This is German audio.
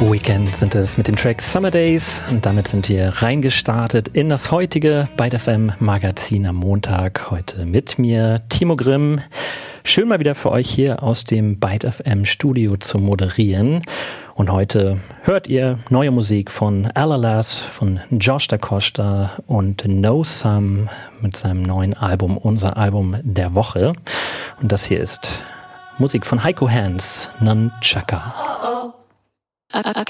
Weekend sind es mit dem Track Summer Days und damit sind wir reingestartet in das heutige Byte FM Magazin am Montag. Heute mit mir Timo Grimm. Schön mal wieder für euch hier aus dem Byte FM Studio zu moderieren. Und heute hört ihr neue Musik von Alalas, von Josh Da Costa und No Sum mit seinem neuen Album, unser Album der Woche. Und das hier ist Musik von Heiko Hands, Nunchaka. I